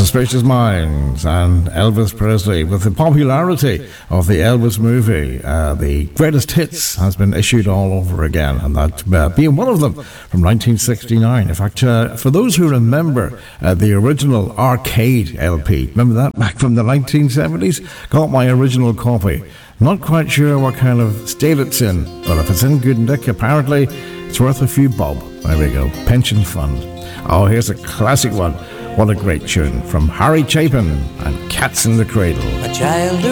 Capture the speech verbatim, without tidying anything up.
Suspicious Minds and Elvis Presley. With the popularity of the Elvis movie, uh, the greatest hits has been issued all over again, and that uh, being one of them from nineteen sixty-nine. In fact, uh, for those who remember uh, the original arcade L P, remember that back from the nineteen seventies? Got my original copy. Not quite sure what kind of state it's in, but if it's in good nick, apparently it's worth a few bob. There we go. Pension fund. Oh, here's a classic one. What a great tune from Harry Chapin and Cats in the Cradle. A child